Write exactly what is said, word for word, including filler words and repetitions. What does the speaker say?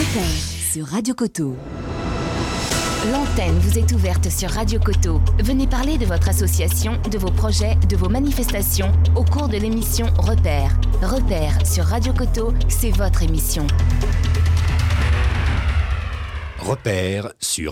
Repère sur Radio Coteau. L'antenne vous est ouverte sur Radio Coteau. Venez parler de votre association, de vos projets, de vos manifestations au cours de l'émission Repère. Repère sur Radio Coteau, c'est votre émission. Repère sur